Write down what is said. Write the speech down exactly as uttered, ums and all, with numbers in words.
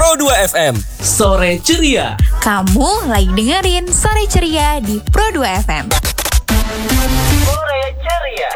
Pro dua F M. Sore ceria. Kamu lagi dengerin Sore Ceria di Pro dua F M. Sore ceria.